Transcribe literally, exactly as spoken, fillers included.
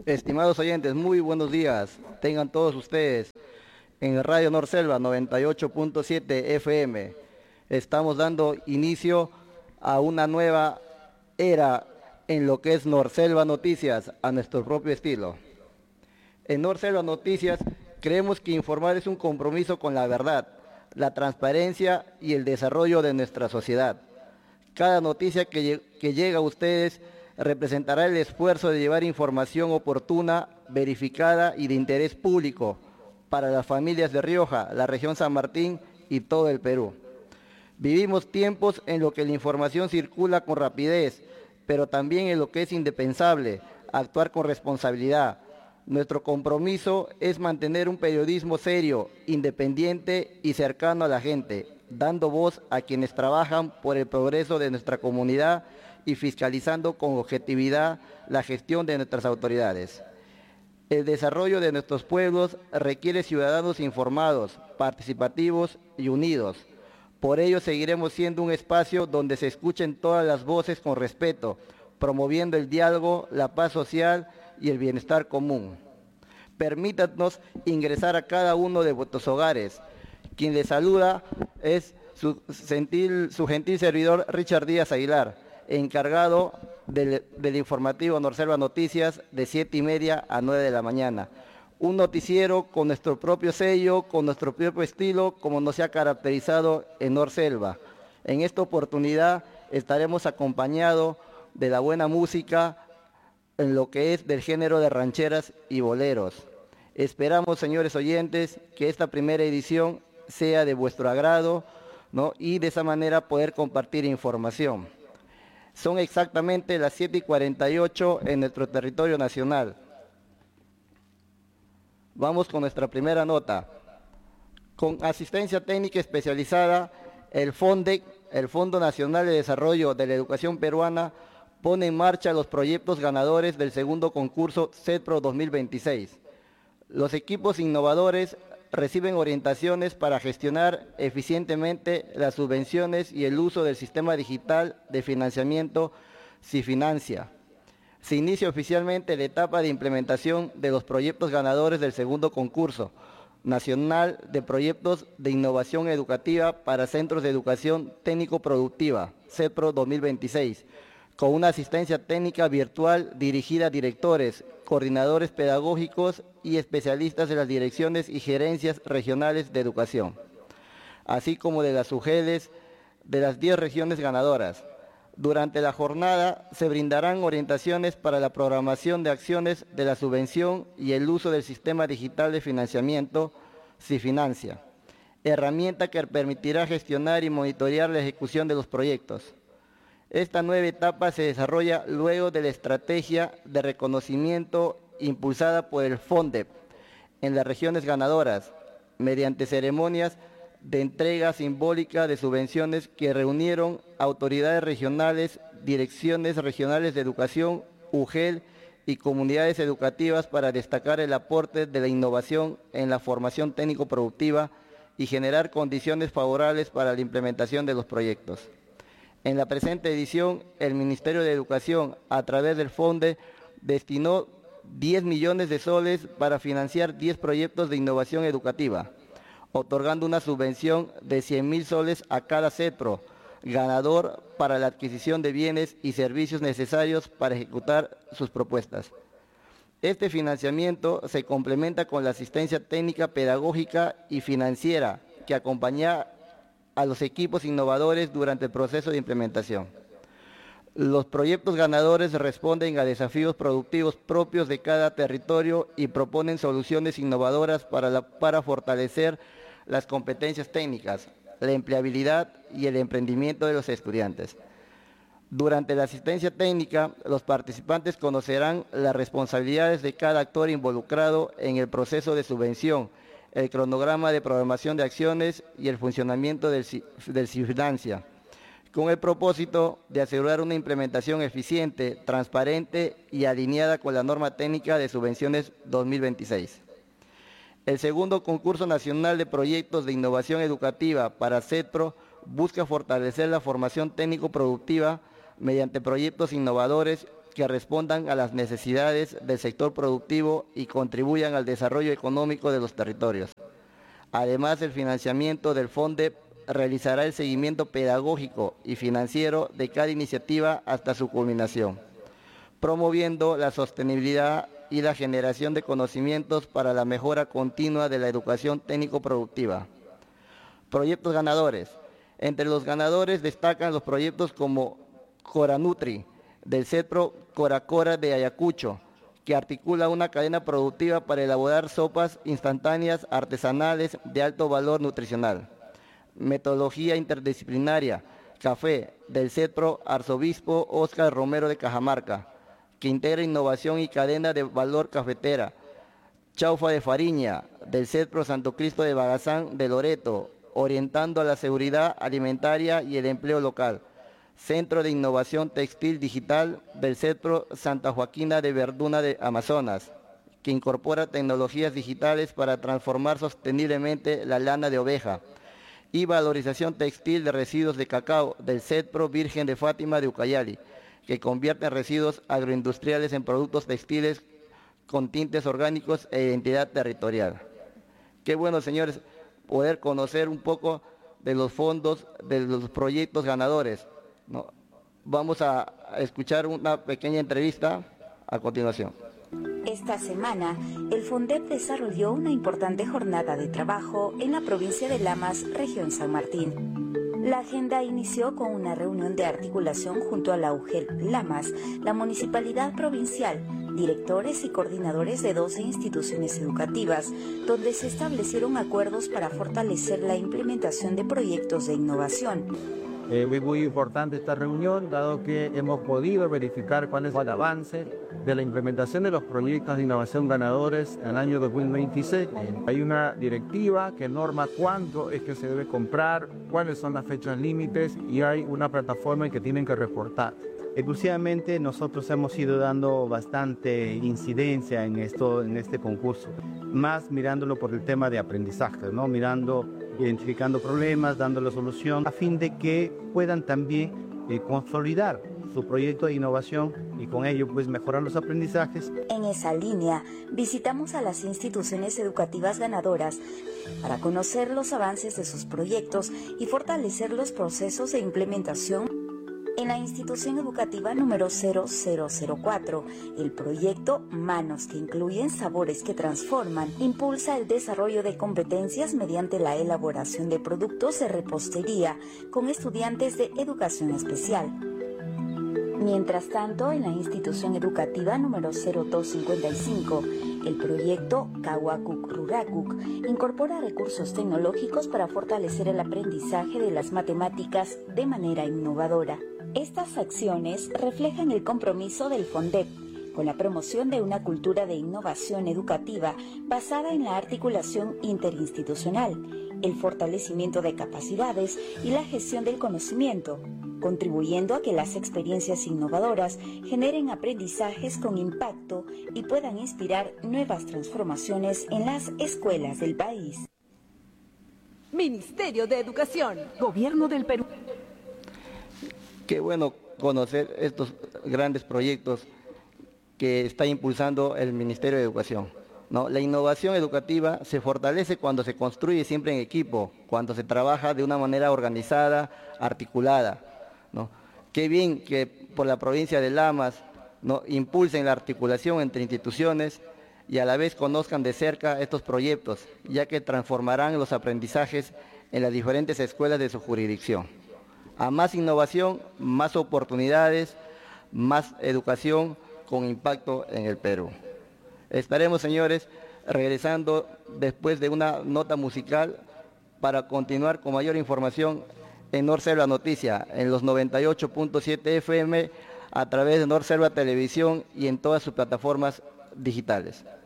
Estimados oyentes, muy buenos días. Tengan todos ustedes en el Radio Norselva noventa y ocho punto siete F M. Estamos dando inicio a una nueva era en lo que es Norselva Noticias, a nuestro propio estilo. En Norselva Noticias creemos que informar es un compromiso con la verdad, la transparencia y el desarrollo de nuestra sociedad. Cada noticia que, lle- que llega a ustedes representará el esfuerzo de llevar información oportuna, verificada y de interés público para las familias de Rioja, la región San Martín y todo el Perú. Vivimos tiempos en los que la información circula con rapidez, pero también en lo que es indispensable, actuar con responsabilidad. Nuestro compromiso es mantener un periodismo serio, independiente y cercano a la gente, dando voz a quienes trabajan por el progreso de nuestra comunidad y fiscalizando con objetividad la gestión de nuestras autoridades. El desarrollo de nuestros pueblos requiere ciudadanos informados, participativos y unidos. Por ello seguiremos siendo un espacio donde se escuchen todas las voces con respeto, promoviendo el diálogo, la paz social y el bienestar común. Permítanos ingresar a cada uno de vuestros hogares. Quien les saluda es su gentil, su gentil servidor Richard Díaz Aguilar, encargado del, del informativo Norselva Noticias de siete y media a nueve de la mañana. Un noticiero con nuestro propio sello, con nuestro propio estilo, como nos ha caracterizado en Norselva. En esta oportunidad estaremos acompañados de la buena música en lo que es del género de rancheras y boleros. Esperamos, señores oyentes, que esta primera edición sea de vuestro agrado, ¿no? Y de esa manera poder compartir información. Son exactamente las siete y cuarenta y ocho en nuestro territorio nacional. Vamos con nuestra primera nota. Con asistencia técnica especializada, el FONDEC, el Fondo Nacional de Desarrollo de la Educación Peruana, pone en marcha los proyectos ganadores del segundo concurso CEDPRO dos mil veintiséis. Los equipos innovadores reciben orientaciones para gestionar eficientemente las subvenciones y el uso del sistema digital de financiamiento SIFinancia. Se inicia oficialmente la etapa de implementación de los proyectos ganadores del segundo concurso nacional de proyectos de innovación educativa para centros de educación técnico-productiva, CEDPRO dos mil veintiséis, con una asistencia técnica virtual dirigida a directores, coordinadores pedagógicos y especialistas de las direcciones y gerencias regionales de educación, así como de las U G Ls de las diez regiones ganadoras. Durante la jornada se brindarán orientaciones para la programación de acciones de la subvención y el uso del sistema digital de financiamiento SIFinancia, herramienta que permitirá gestionar y monitorear la ejecución de los proyectos. Esta nueva etapa se desarrolla luego de la estrategia de reconocimiento impulsada por el FONDEP en las regiones ganadoras, mediante ceremonias de entrega simbólica de subvenciones que reunieron autoridades regionales, direcciones regionales de educación, U G E L y comunidades educativas para destacar el aporte de la innovación en la formación técnico-productiva y generar condiciones favorables para la implementación de los proyectos. En la presente edición, el Ministerio de Educación, a través del FONDE, destinó diez millones de soles para financiar diez proyectos de innovación educativa, otorgando una subvención de cien mil soles a cada CEDPRO, ganador para la adquisición de bienes y servicios necesarios para ejecutar sus propuestas. Este financiamiento se complementa con la asistencia técnica, pedagógica y financiera que acompaña a los equipos innovadores durante el proceso de implementación. Los proyectos ganadores responden a desafíos productivos propios de cada territorio y proponen soluciones innovadoras para, la, para fortalecer las competencias técnicas, la empleabilidad y el emprendimiento de los estudiantes. Durante la asistencia técnica, los participantes conocerán las responsabilidades de cada actor involucrado en el proceso de subvención, el cronograma de programación de acciones y el funcionamiento del, del SIFinancia, con el propósito de asegurar una implementación eficiente, transparente y alineada con la norma técnica de subvenciones dos mil veintiséis. El segundo concurso nacional de proyectos de innovación educativa para CEDPRO busca fortalecer la formación técnico-productiva mediante proyectos innovadores que respondan a las necesidades del sector productivo y contribuyan al desarrollo económico de los territorios. Además, el financiamiento del FONDEP realizará el seguimiento pedagógico y financiero de cada iniciativa hasta su culminación, promoviendo la sostenibilidad y la generación de conocimientos para la mejora continua de la educación técnico-productiva. Proyectos ganadores. Entre los ganadores destacan los proyectos como Coranutri, del CEPRO Coracora de Ayacucho, que articula una cadena productiva para elaborar sopas instantáneas artesanales de alto valor nutricional. Metodología interdisciplinaria, Café, del CEPRO Arzobispo Óscar Romero de Cajamarca, que integra innovación y cadena de valor cafetera. Chaufa de Fariña, del CEPRO Santo Cristo de Bagazán de Loreto, orientando a la seguridad alimentaria y el empleo local. Centro de Innovación Textil Digital del CEPRO Santa Joaquina de Verduna de Amazonas, que incorpora tecnologías digitales para transformar sosteniblemente la lana de oveja. Y valorización textil de residuos de cacao del CEPRO Virgen de Fátima de Ucayali, que convierte residuos agroindustriales en productos textiles con tintes orgánicos e identidad territorial. Qué bueno, señores, poder conocer un poco de los fondos, de los proyectos ganadores, ¿no? Vamos a escuchar una pequeña entrevista a continuación. Esta semana, el FONDEP desarrolló una importante jornada de trabajo en la provincia de Lamas, región San Martín. La agenda inició con una reunión de articulación junto a la U G E L Lamas, la Municipalidad Provincial, directores y coordinadores de doce instituciones educativas, donde se establecieron acuerdos para fortalecer la implementación de proyectos de innovación. Eh, es muy importante esta reunión, dado que hemos podido verificar cuál es el avance de la implementación de los proyectos de innovación ganadores en el año dos mil veintiséis. Hay una directiva que norma cuánto es que se debe comprar, cuáles son las fechas límites y hay una plataforma en que tienen que reportar. Exclusivamente nosotros hemos ido dando bastante incidencia en esto, en este concurso, más mirándolo por el tema de aprendizaje, ¿no? Mirando, identificando problemas, dándole solución, a fin de que puedan también eh, consolidar su proyecto de innovación y con ello pues mejorar los aprendizajes. En esa línea, visitamos a las instituciones educativas ganadoras para conocer los avances de sus proyectos y fortalecer los procesos de implementación. En la institución educativa número cero cero cero cuatro, el proyecto Manos que incluyen sabores que transforman impulsa el desarrollo de competencias mediante la elaboración de productos de repostería con estudiantes de educación especial. Mientras tanto, en la institución educativa número cero dos cincuenta y cinco, el proyecto Kawakuc Rurakuc incorpora recursos tecnológicos para fortalecer el aprendizaje de las matemáticas de manera innovadora. Estas acciones reflejan el compromiso del FONDEP con la promoción de una cultura de innovación educativa basada en la articulación interinstitucional, el fortalecimiento de capacidades y la gestión del conocimiento, contribuyendo a que las experiencias innovadoras generen aprendizajes con impacto y puedan inspirar nuevas transformaciones en las escuelas del país. Ministerio de Educación, Gobierno del Perú. Qué bueno conocer estos grandes proyectos que está impulsando el Ministerio de Educación, ¿no? La innovación educativa se fortalece cuando se construye siempre en equipo, cuando se trabaja de una manera organizada, articulada, ¿no? Qué bien que por la provincia de Lamas, ¿no?, impulsen la articulación entre instituciones y a la vez conozcan de cerca estos proyectos, ya que transformarán los aprendizajes en las diferentes escuelas de su jurisdicción. A más innovación, más oportunidades, más educación con impacto en el Perú. Estaremos, señores, regresando después de una nota musical para continuar con mayor información en Norselva Noticia, en los noventa y ocho punto siete F M, a través de Norselva Televisión y en todas sus plataformas digitales.